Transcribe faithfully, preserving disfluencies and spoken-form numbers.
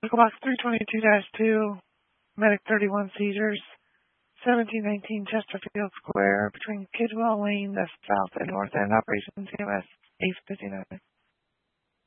Medical box three twenty-two dash two, Medic thirty-one seizures, seventeen nineteen Chesterfield Square between Kidwell Lane, the south and north end, operations C M S eight fifty-nine.